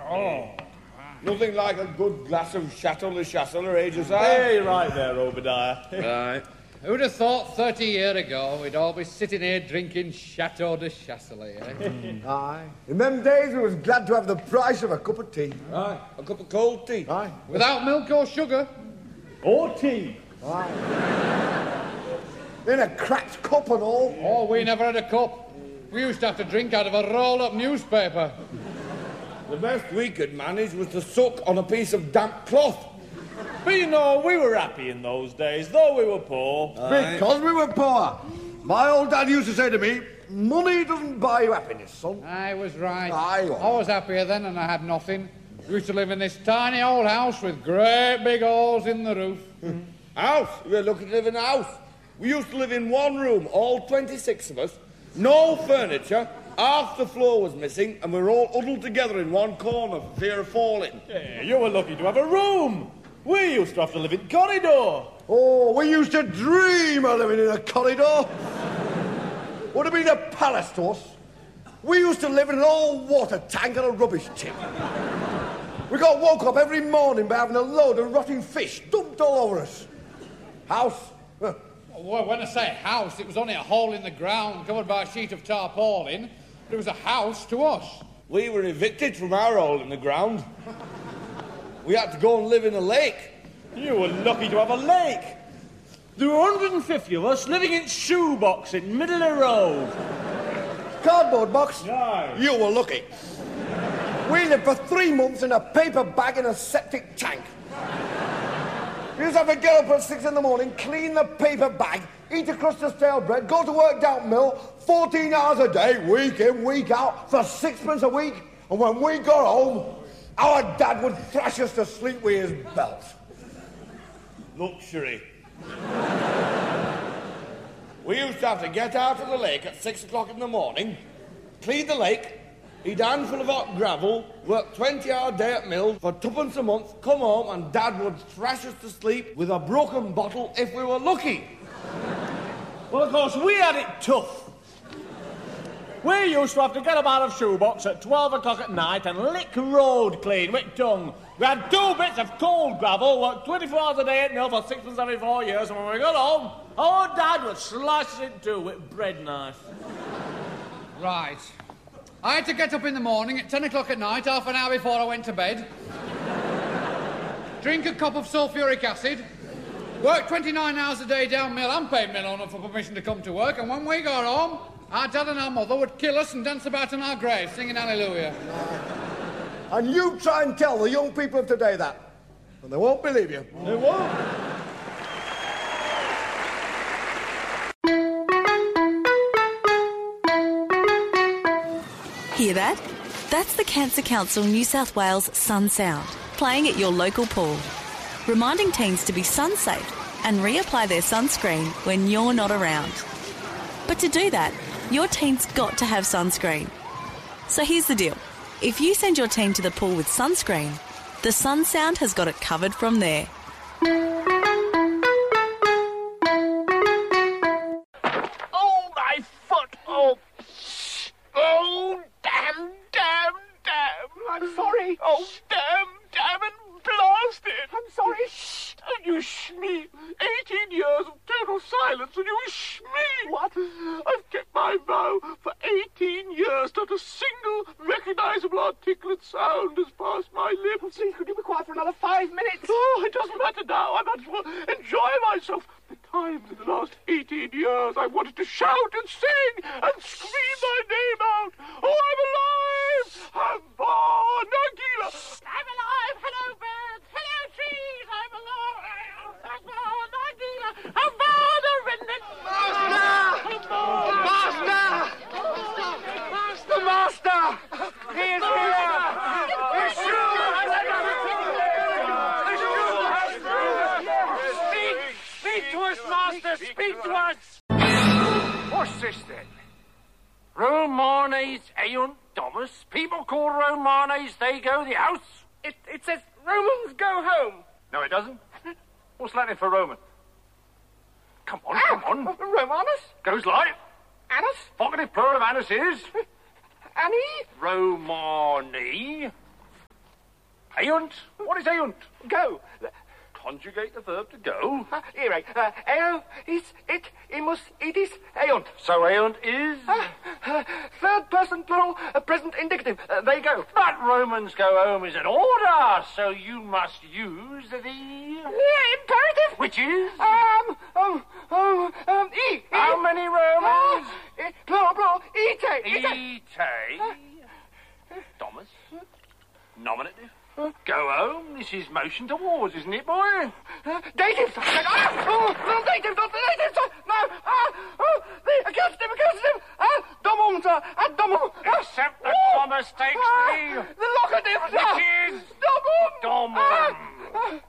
Oh. Nothing like a good glass of Chateau de Chasseler, eh, Josiah? Hey, right there, Obadiah. Right. Who'd have thought 30 years ago we'd all be sitting here drinking Chateau de Chasselet, eh? Aye. In them days, we was glad to have the price of a cup of tea. Aye. A cup of cold tea. Aye. Without milk or sugar. Or tea. Aye. In a cracked cup and all. Oh, we never had a cup. We used to have to drink out of a roll-up newspaper. The best we could manage was to suck on a piece of damp cloth. But you know, we were happy in those days, though we were poor. Because we were poor. My old dad used to say to me, money doesn't buy you happiness, son. I was right. Aye, well. I was happier then and I had nothing. We used to live in this tiny old house with great big holes in the roof. House? We were lucky to live in a house. We used to live in one room, all 26 of us. No furniture. Half the floor was missing, and we were all huddled together in one corner for fear of falling. Yeah, you were lucky to have a room. We used to have to live in corridor. Oh, we used to dream of living in a corridor. Would have been a palace to us. We used to live in an old water tank and a rubbish tip. We got woke up every morning by having a load of rotting fish dumped all over us. House? Well, when I say house, it was only a hole in the ground covered by a sheet of tarpaulin. It was a house to us. We were evicted from our hole in the ground. We had to go and live in a lake. You were lucky to have a lake. There were 150 of us living in shoebox in middle of the road. Cardboard box? No. You were lucky. We lived for 3 months in a paper bag in a septic tank. You just have to get up at 6 in the morning, clean the paper bag, eat a crust of stale bread, go to work down mill, 14 hours a day, week in, week out, for 6 a week. And when we got home, our dad would thrash us to sleep with his belt. Luxury. We used to have to get out of the lake at 6 o'clock in the morning, clean the lake, eat a handful of hot gravel, work 20-hour day at mill for 2pence a month, come home and Dad would thrash us to sleep with a broken bottle if we were lucky. Well, of course, we had it tough. We used to have to get up out of shoebox at 12 o'clock at night and lick road clean with tongue. We had 2 bits of cold gravel, worked 24 hours a day at mill for 6 months every 4 years, and when we got home, our Dad would slice it in two with a bread knife. Right. I had to get up in the morning at 10 o'clock at night, half an hour before I went to bed. Drink a cup of sulphuric acid. Work 29 hours a day down mill and pay mill owner for permission to come to work. And when we got home, our dad and our mother would kill us and dance about in our graves, singing hallelujah. And you try and tell the young people of today that, and they won't believe you. They won't. Hear that? That's the Cancer Council New South Wales Sun Sound, playing at your local pool, reminding teens to be sun safe and reapply their sunscreen when you're not around. But to do that, your teen's got to have sunscreen. So here's the deal. If you send your teen to the pool with sunscreen, the Sun Sound has got it covered from there. Oh, my foot! Oh, oh, damn, damn, damn! I'm sorry. Oh, damn, damn, and blast it! I'm sorry. Shh! And you shmee! 18 years of total silence, and you shmee! What? I've kept my vow for 18 years. Not a single recognisable articulate sound has passed my lips. Oh, please, could you be quiet for another 5 minutes? Oh, it doesn't matter now. I might as well enjoy myself. The times in the last 18 years I wanted to shout and sing and scream my name out. Oh, I'm alive! I'm born! Nagila! I'm alive! Hello, birds! Hello, trees! I'm alive! I'm born! Nagila! I'm born! A remnant! Master! The master! He is here! Speak to us, master! Speak to us! What's this, then? Romanes Aeon Domus? People called Romanes, they go the house? It says Romans go home. No, it doesn't. What's Latin for Roman? Come on. Romanus? Goes like. Annus? Vocative plural of annus is? Annie? Romani. Eunt? What is eunt? Go. Conjugate the verb to go. Here, eo is it, imus, idis, eunt. So eunt is? Third person plural, present indicative. They go. But Romans go home is an order, so you must use the... Imperative. Which is? E. How many Romans? Plural, ite. Ite. Thomas. Nominative. Go home. This is motion towards, isn't it, boy? Dative. No, dative, not the dative. No. The accusative. Domum, sir. Domum. Except that Thomas takes the locative, sir. Which is? Domum. Domum.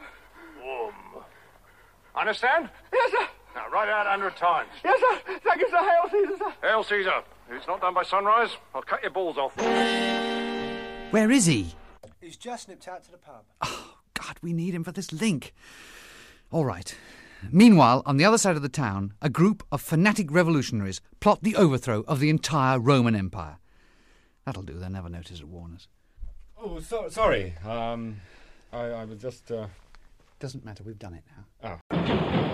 Understand? Yes, sir. Now, write it out 100 times. Yes, sir. Thank you, sir. Hail Caesar, sir. Hail Caesar. If it's not done by sunrise, I'll cut your balls off. Where is he? He's just nipped out to the pub. Oh, God, we need him for this link. All right. Meanwhile, on the other side of the town, a group of fanatic revolutionaries plot the overthrow of the entire Roman Empire. That'll do. They'll never notice at Warner's. Oh, sorry. I was just... Doesn't matter. We've done it now. Oh.